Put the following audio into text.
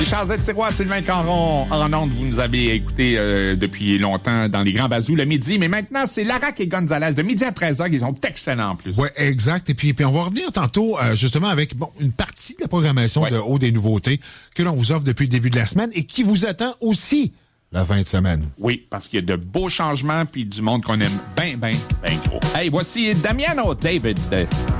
Charles Sirois, Sylvain Caron, en ondes, vous nous avez écouté depuis longtemps dans les Grands Bazous le midi, mais maintenant, c'est Larac et Gonzalez de midi à 13h qui sont excellents en plus. Oui, exact. Et puis on va revenir tantôt justement avec une partie de la programmation de Haut des nouveautés que l'on vous offre depuis le début de la semaine et qui vous attend aussi la fin de semaine. Oui, parce qu'il y a de beaux changements puis du monde qu'on aime bien gros. Hey, voici Damiano David.